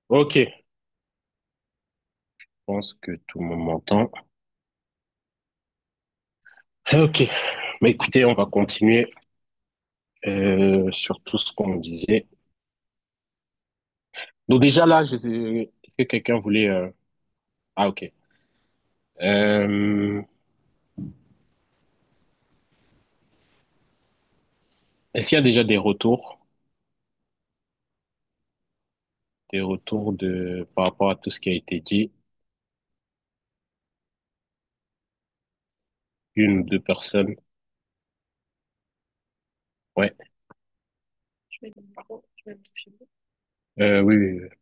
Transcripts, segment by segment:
Ok, je pense que tout le monde m'entend. Ok, mais écoutez, on va continuer sur tout ce qu'on disait. Donc déjà là, est-ce que quelqu'un voulait... Ah ok. Euh, Est-ce qu'il y a déjà des retours de par rapport à tout ce qui a été dit, une ou deux personnes? Ouais. Je mets le micro, je vais me toucher. Oui, oui, oui.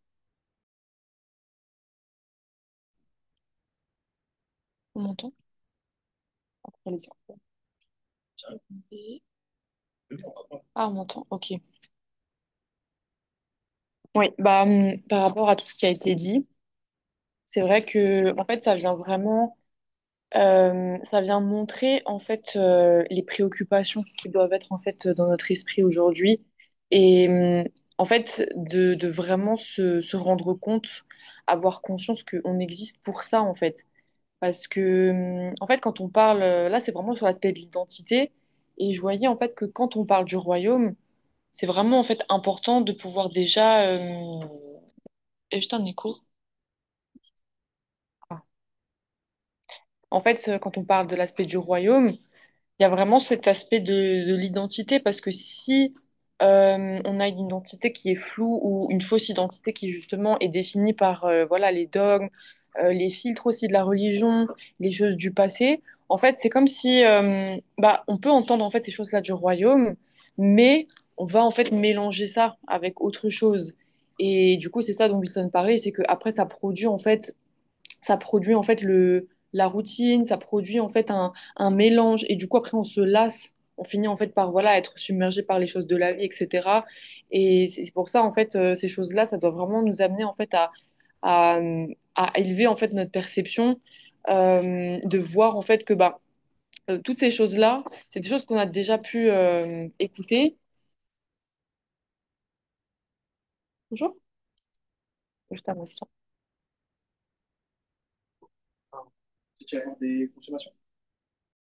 On m'entend? Allez-y. Ah, on m'entend, ok. Oui, bah, par rapport à tout ce qui a été dit, c'est vrai que en fait, ça vient vraiment, ça vient montrer en fait les préoccupations qui doivent être en fait dans notre esprit aujourd'hui et en fait de vraiment se rendre compte, avoir conscience qu'on existe pour ça en fait. Parce que, en fait, quand on parle, là, c'est vraiment sur l'aspect de l'identité. Et je voyais, en fait, que quand on parle du royaume, c'est vraiment, en fait, important de pouvoir déjà... Et juste un écho. Ah. En fait, quand on parle de l'aspect du royaume, il y a vraiment cet aspect de l'identité parce que si on a une identité qui est floue ou une fausse identité qui justement est définie par voilà, les dogmes, les filtres aussi de la religion, les choses du passé, en fait c'est comme si bah, on peut entendre en fait ces choses-là du royaume, mais on va en fait mélanger ça avec autre chose. Et du coup c'est ça dont Wilson parlait, c'est que après ça produit en fait la routine, ça produit en fait un mélange et du coup après on se lasse, on finit en fait par voilà être submergé par les choses de la vie, etc. Et c'est pour ça en fait ces choses-là, ça doit vraiment nous amener en fait à, à élever en fait notre perception, de voir en fait que bah toutes ces choses-là, c'est des choses qu'on a déjà pu écouter. Bonjour. Juste un instant.